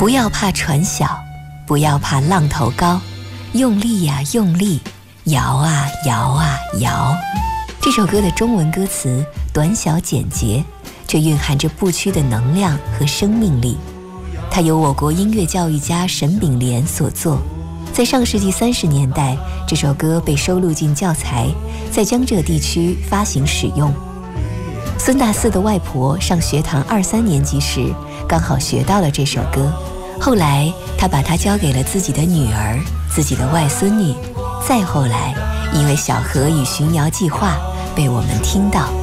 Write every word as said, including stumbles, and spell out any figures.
不要怕船小，不要怕浪头高，用力呀用力，摇啊摇啊摇。这首歌的中文歌词短小简洁，却蕴含着不屈的能量和生命力。它由我国音乐教育家沈炳莲所作，在上世纪三十年代，这首歌被收录进教材，在江浙地区发行使用。孙大四的外婆上学堂二三年级时，刚好学到了这首歌，后来她把它交给了自己的女儿、自己的外孙女，再后来，因为小河与巡瑶计划被我们听到。